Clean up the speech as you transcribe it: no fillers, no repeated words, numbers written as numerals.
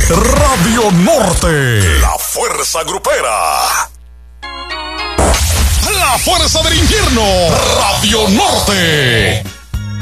Radio Norte, la fuerza grupera. La fuerza del invierno, Radio Norte.